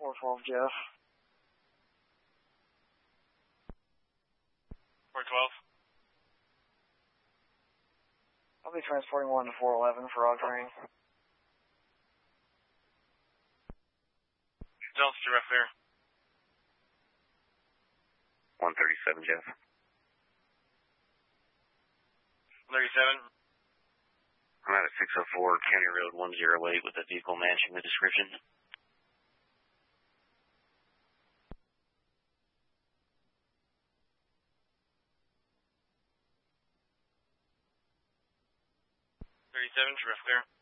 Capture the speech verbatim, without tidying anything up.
four twelve, Jeff. four twelve. I'll be transporting one to four eleven for Roger Rain. Delta to ref there. one thirty-seven, Jeff. thirty-seven. I'm at a six oh four County Road one oh eight with a vehicle matching the description. thirty-seven, to ref there.